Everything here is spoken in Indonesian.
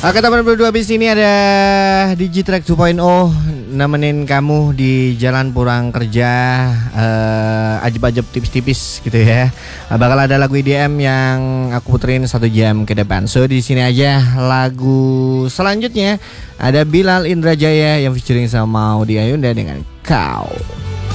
Oke teman berdua, di sini ada Digitrack 2.0 nemenin kamu di jalan pulang kerja, ajab-ajab tipis-tipis gitu ya. Bakal ada lagu EDM yang aku puterin 1 jam ke depan. So di sini aja lagu selanjutnya ada Bilal Indrajaya yang featuring sama Maudy Ayunda dengan Kau.